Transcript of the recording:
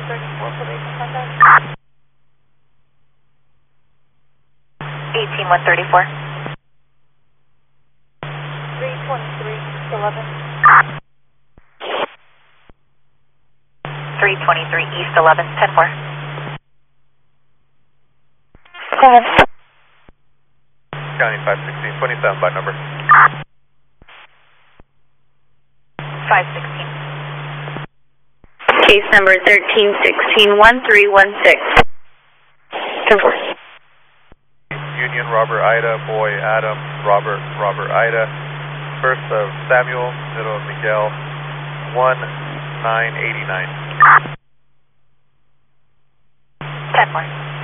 134, probation contact. 18134. 323, East 11. 323, East 11, 10-4. 7. County 516, 27 by number. 516. Case number 1316-1316. 10-4. Union, Robert, Ida, boy, Adam, Robert, Robert, Ida. First of Samuel, middle of Miguel, 1989. 10-4.